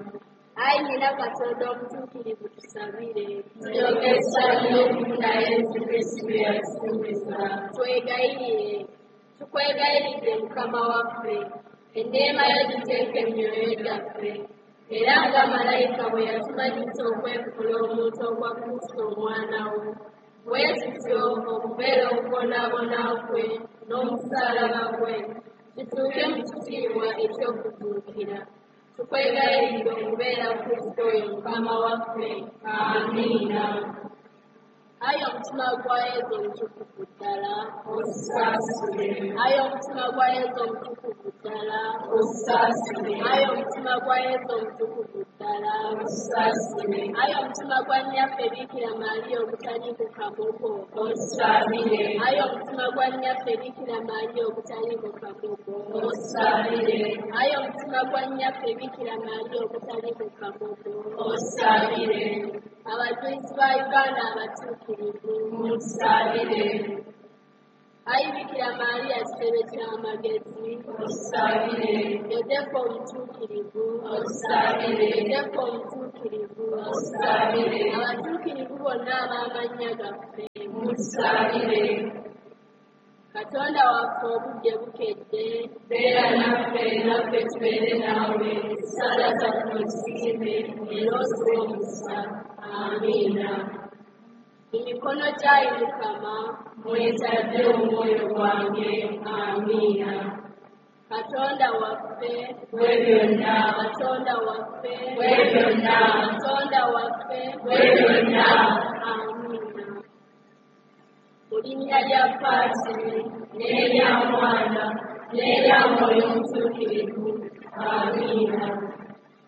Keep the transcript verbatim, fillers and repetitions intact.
Ayi nyina Katonda omutuukirivu tusabire. Tuyogeza n'okufuna Yesu Kristo yatusuubiza. Twegayirire. Tukwegayiridde Mukama waffe, enneema yo giteeke emyoyo gyaffe, era nga malayika bwe yatumanyisa okwefula omuntu ogwa Kristo omwana wo, bwe tutyo okubeera okubonaabona kwe n'omusaalaba gwe, kituuke mu kitiibwa eky'okutuukira. Tukwegayiridde okubeera Kristo oyo Mukama waffe. Amiina. Ayi omutima gwa Yesu omutukuvu ddala, Osaasire. ayi omutima gwa Yesu omutukuvu ddala, Osaasire. ayi omutima gwa Yesu omutukuvu ddala, Osaasire. ayi omutima gwa nnyaffe Bikira Maaliya ogutaliiko kamogo, Osaasire. ayi omutima gwa nnyaffe Bikira Maaliya ogutaliiko kamogo, Osaasire. ayi omutima gwa nnyaffe Bikira Maaliya ogutaliiko kamogo, Osaasire. abajulizi ba Uganda abatuukirivu, Osaasire. ayi Bikira Maaliya kitebe ky'amagezi, Osaasire. yozefu omutuukirivu, Osaasire. yozefu omutuukirivu, Osaasire. abatuukirivu bonna ab'amannya gaffe, Osaasire. Katonda waffe obudde bukedde, Beera naffe naffe tubeere naawe, essala zaffe ozisiime, era oziwe omukisa. Amiina. mu mikono gyayi Mukama, Mwetadde omwoyo gwange. Amiina. Katonda waffe, Bwe byonna, Katonda waffe, bwe byonna, Katonda waffe, bwe byonna. Amiina. Mu linnya lya Paatiri, N'erya Mwana, n'erya Mwoyo Omutuukirivu. Amiina.